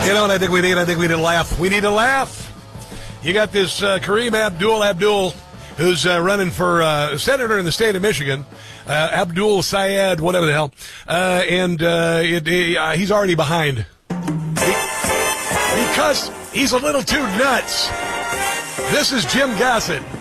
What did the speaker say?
You know what I think we need? I think we need a laugh. We need a laugh. You got this Kareem Abdul, who's running for senator in the state of Michigan. Abdul Syed, whatever the hell. He's already behind. Because he's a little too nuts. This is Jim Gossett.